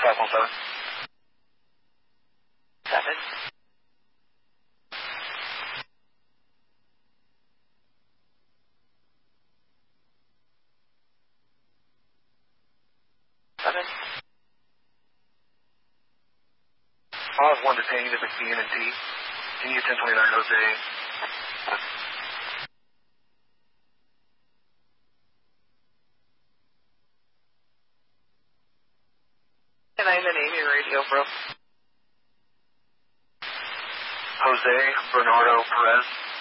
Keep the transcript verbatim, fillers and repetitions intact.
five one seven. Seven. Seven. Pause one detained at McBean and D. Can you ten twenty-nine Jose? Can I then Amy radio, bro? Jose Bernardo Perez.